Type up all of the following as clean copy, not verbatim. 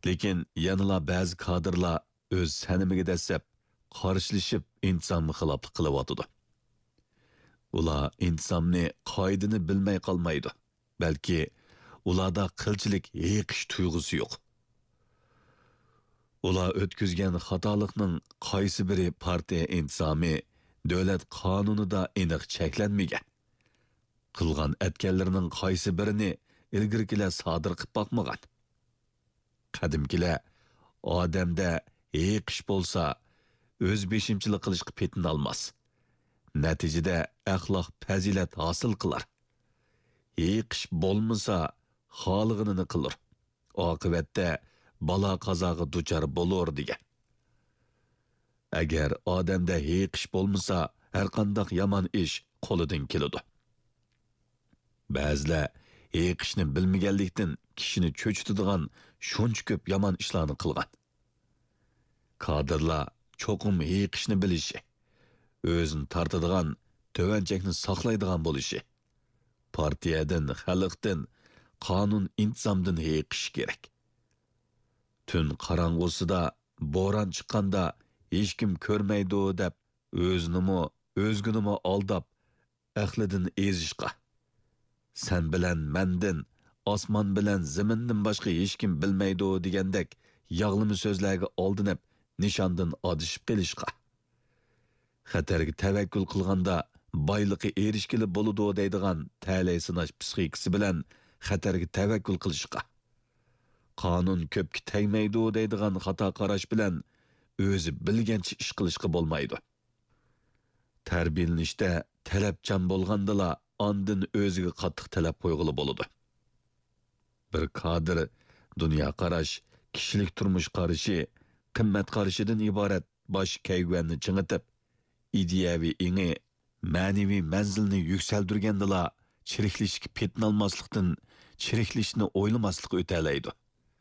Lekin yanıla ba'zi kadrlar o'z sanimiga dasab qarshilashib intizomga xiloflik qilyotidi. Ular intizomni qoidani bilmay qolmaydi. Balki ularda qilchilik yiqish tuyg'usi yo'q. Ular o'tkazgan xatolikning qaysi biri partiya intizomi, davlat qonunida aniq cheklanmagan. Qilgan atganlarining qaysi birini ilgirkilar sodir qilib boqmagan. Qadimkilar odamda yiqish bo'lsa, o'z beshimchilik qilishga petin olmas. Natijada axloq fazilat hosil qilar. Yiqish bo'lmasa, xolig'ini qilar. Oqibatda balo qazoga duchor bo'lur degan. Agar odamda yiqish bo'lmasa, har qanday yomon ish qo'lidan keladi. Ba'zilar yiqishni bilmaganlikdan kishini cho'chitadigan shuncha ko'p yomon ishlarni qilgan. Kadrlar cho'qim yiqishni bilishi, o'zini tortadigan, tovanchakni saqlaydigan bo'lishi, partiyadan, xalqdan, qonun intizomdan yiqish kerak. Tun qorong'usida bo'ron chiqqanda hech kim ko'rmaydi deb o'zgunimi aldab, aqlidan ezishqa. Sen bilan mendin, osmon bilan zamindan boshqa hech kim bilmaydi degandek yog'limi so'zlarga oldinib, nishondan odishib qilishqa. Xatarga tavakkul qilganda boyliqqa erishgili bo'ladi deydigan ta'lay sinash psixikasi bilan xatarga tavakkul qilishqa. Qonun ko'pga tegmaydi deydigan xato qarash bilan o'zi bilgancha ish qilishga bo'lmaydi. Tarbiyalanishda talabchan bo'lgandala andin o'ziga qattiq talab qo'yg'ili bo'ladi. Bir kadr dunyo qarash, kishilik turmush qarashi, qimmat qarashidan iborat bosh kayvanni chingitib, ideyaviy ingi, ma'naviy manzilni yuksaltirgandala chiriklishga petin olmaslikdan chiriklishni o'ylamaslik o'talaydi.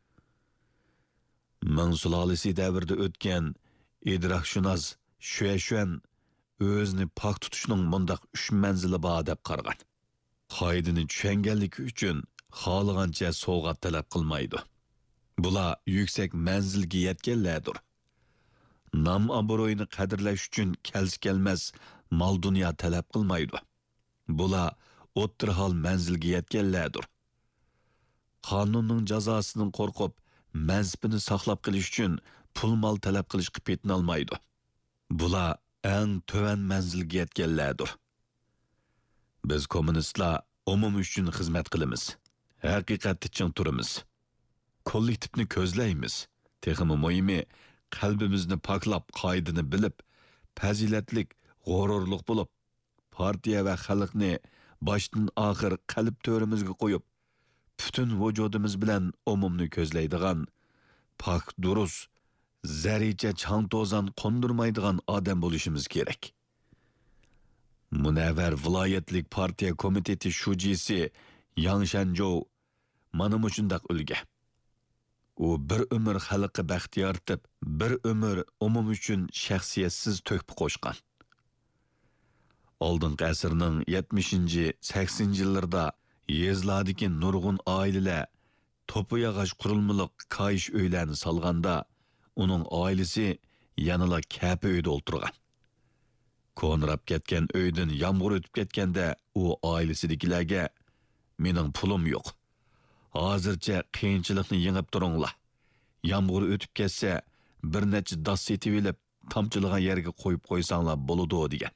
Ming sulolasi davrida o'tgan idrokshunos Shuyan o'zini pok tutishning mundaq 3 manzili bor deb qaragan. Qoidani tushunganligi uchun xohlagancha sovg'at talab qilmaydi. Bular yuksak manzilga yetganlardir. Nam obro'yini qadrlash uchun kelmas mol dunyo talab qilmaydi. Bular o'ttirhol manzilga yetganlardir. Qonunning jazosidan qo'rqib, mansibini saqlab qilish uchun pul mol talab qilishga petin olmaydi. Bular eng to'van manzilga yetganlardir. Biz kommunistlar umum uchun xizmat qilamiz. Haqiqatda ching turamiz. Kollektivni ko'zlaymiz. Texmi muhimi qalbimizni poklab, qoidani bilib, fazilatlik, g'ururlik bo'lib, partiya va xalqni boshdan oxir qalb to'rimizga qo'yib, butun vujudimiz bilan umumni ko'zlaydigan, pok durus, zaricha chang to'zan qondirmaydigan odam bo'lishimiz kerak. Munavvar viloyatlik partiya komiteti shujisi Yang Shanjou mana shundaq ulga. U bir umr xalqqa baxt yaratib, bir umr umum uchun shaxsiyatsiz to'kib qo'shgan. Oldingi asrning 70-80-yillarda yezlardagi nurg'un oilalar to'pi yog'och qurilmaliq kayish uylarni solganda, uning oilasi yanala kapi uyda o'tirgan. Ko'nrab ketgan uydan yomg'ir o'tib ketganda, u oilasidagilarga "Mening pulim yo'q. Hozircha qiyinchilikni yengib turinglar. Yomg'ir o'tib ketsa, bir necha dos setib olib, tomchilagan yerga qo'yib qo'ysanglar bo'ladi" degan.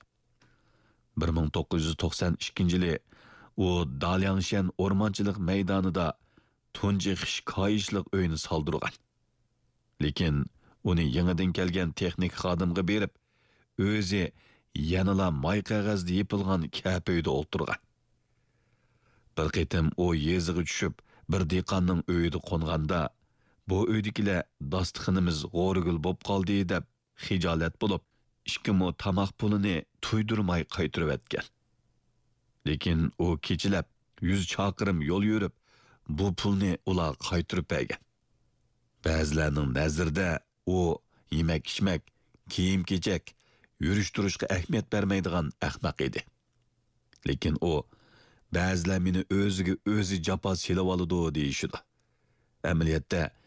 1992-yili u Dalyangshan o'rmonchilik maydonida tunji xish koyishliq uyni soldirgan. Lekin uni yangidan kelgan texnik xodimga berib, o'zi yanala moy qog'ozda yepilgan kapi uyda o'tirgan. Bir qitim u yeziga tushib, bir dehqonning uyida qo'nganda, bu uydagilar dostixinimiz g'o'rigul bo'lib qoldi deb xijolat bo'lib, 2 mo tamoq pulini tuydirmay qaytirib etgan. Lekin u kechilab 100 chaqirim yo'l yurib, bu pulni ular qaytirib bergan. Ba'zilarning nazarida u yemak-ichmak, kiyim-kechak, yurish-turishga ahamiyat bermaydigan ahmoq edi. Lekin u ba'zilar meni o'ziga o'zi jafo selib oladi deyishdi. Amaliyotda